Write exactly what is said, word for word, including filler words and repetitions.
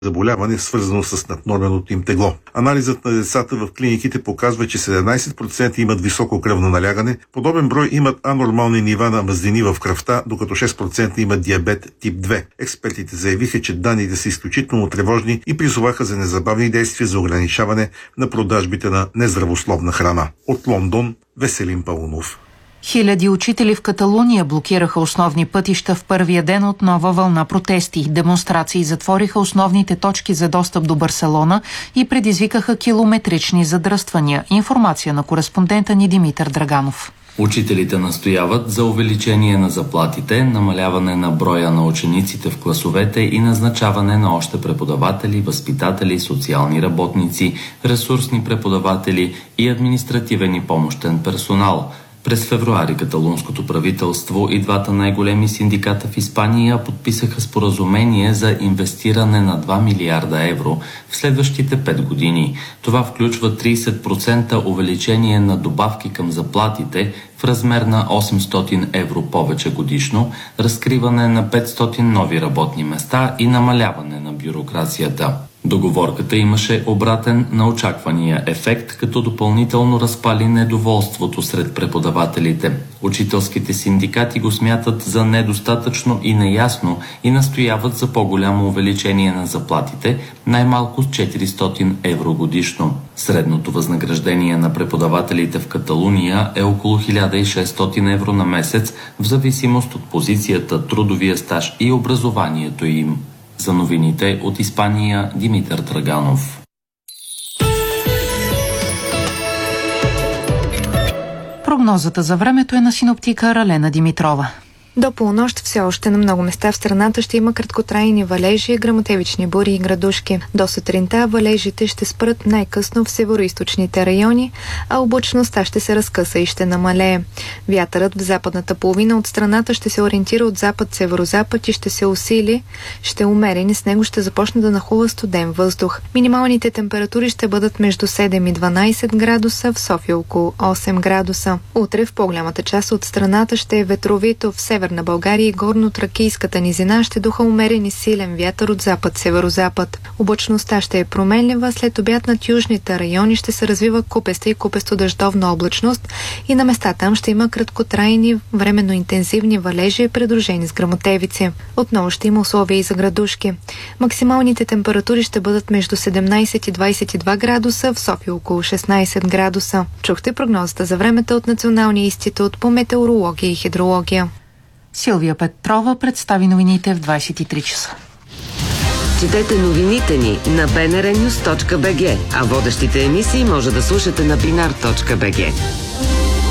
заболяване, свързано с наднорменото им тегло. Анализът на децата в клиниките показва, че седемнайсет процента имат високо кръвно налягане, подобен брой имат анормални нива на мазнини в кръвта, докато шест процента имат диабет тип две. Експертите заявиха, че данните са изключително тревожни и призоваха за незабавни действия за ограничаване на продажбите на нездравословна храна. От Лондон, Веселин Паунов. Хиляди учители в Каталуния блокираха основни пътища в първия ден от нова вълна протести. Демонстрации затвориха основните точки за достъп до Барселона и предизвикаха километрични задръствания. Информация на кореспондента ни Димитър Драганов. Учителите настояват за увеличение на заплатите, намаляване на броя на учениците в класовете и назначаване на още преподаватели, възпитатели, социални работници, ресурсни преподаватели и административен и помощен персонал. През февруари каталунското правителство и двата най-големи синдиката в Испания подписаха споразумение за инвестиране на два милиарда евро в следващите пет години. Това включва трийсет процента увеличение на добавки към заплатите в размер на осемстотин евро повече годишно, разкриване на петстотин нови работни места и намаляване на бюрокрацията. Договорката имаше обратен на очаквания ефект, като допълнително разпали недоволството сред преподавателите. Учителските синдикати го смятат за недостатъчно и неясно и настояват за по-голямо увеличение на заплатите, най-малко с четиристотин евро годишно. Средното възнаграждение на преподавателите в Каталуния е около хиляда и шестстотин евро на месец, в зависимост от позицията, трудовия стаж и образованието им. За новините от Испания, Димитър Драганов. Прогнозата за времето е на синоптика Ралена Димитрова. До полунощ все още на много места в страната ще има краткотрайни валежи, гръмотевични бури и градушки. До сутринта валежите ще спрат най-късно в североизточните райони, а облачността ще се разкъса и ще намалее. Вятърът в западната половина от страната ще се ориентира от запад-северозапад и ще се усили, ще умерен и с него ще започне да нахлува студен въздух. Минималните температури ще бъдат между седем и дванайсет градуса, в София около осем градуса. Утре в по-голямата част от страната ще е ветровито, в Северна България и горно-тракийската низина ще духа умерен и силен вятър от запад-северозапад. Облачността ще е променлива, след обяд над южните райони ще се развива купеста и купесто-дъждовна облачност и на места там ще има краткотрайни, временно интензивни валежи, придружени с гръмотевици. Отново ще има условия и за градушки. Максималните температури ще бъдат между седемнайсет и двайсет и два градуса, в София около шестнайсет градуса. Чухте прогнозата за времето от Националния институт по метеорология и хидрология. Силвия Петрова представи новините в двайсет и три часа. Четете новините ни на би ен ар нюз точка би джи, а водещите емисии може да слушате на бинар точка би джи.